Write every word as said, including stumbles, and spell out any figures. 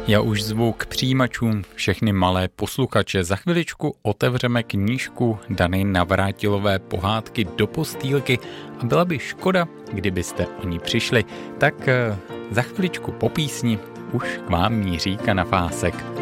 Já už zvu k přijímačům všechny malé posluchače. Za chviličku otevřeme knížku Dany Navrátilové Pohádky do postýlky a byla by škoda, kdybyste o ní přišli. Tak za chviličku po písni už k vám míří Kanafásek.